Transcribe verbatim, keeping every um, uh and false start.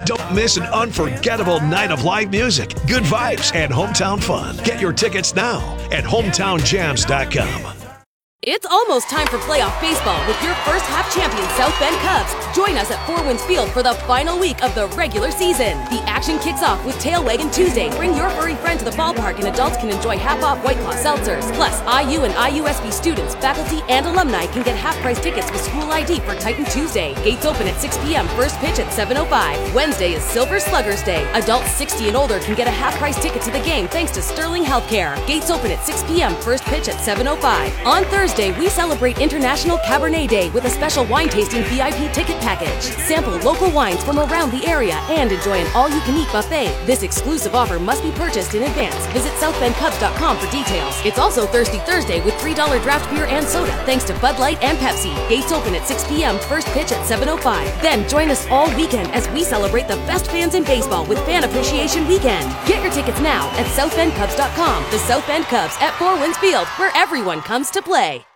Don't miss an unforgettable night of live music, good vibes, and hometown fun. Get your tickets now at hometown jams dot com. It's almost time for playoff baseball with your first half champion South Bend Cubs. Join us at Four Winds Field for the final week of the regular season. The action kicks off with Tail Waggin' Tuesday. Bring your furry friend to the ballpark and adults can enjoy half-off White Claw seltzers. Plus, I U and I U S B students, faculty, and alumni can get half-price tickets with school I D for Titan Tuesday. Gates open at six p.m. First pitch at seven oh five. Wednesday is Silver Sluggers Day. Adults sixty and older can get a half-price ticket to the game thanks to Sterling Healthcare. Gates open at six p.m. First pitch at seven oh five. On Thursday, we celebrate International Cabernet Day with a special wine tasting V I P ticket package. Sample local wines from around the area and enjoy an all-you-can-eat buffet. This exclusive offer must be purchased in advance. Visit south bend cubs dot com for details. It's also Thirsty Thursday with three dollars draft beer and soda thanks to Bud Light and Pepsi. Gates open at six p.m. First pitch at seven oh five. Then join us all weekend as we celebrate the best fans in baseball with Fan Appreciation Weekend. Get your tickets now at south bend cubs dot com. The South Bend Cubs at Four Winds Field, where everyone comes to play.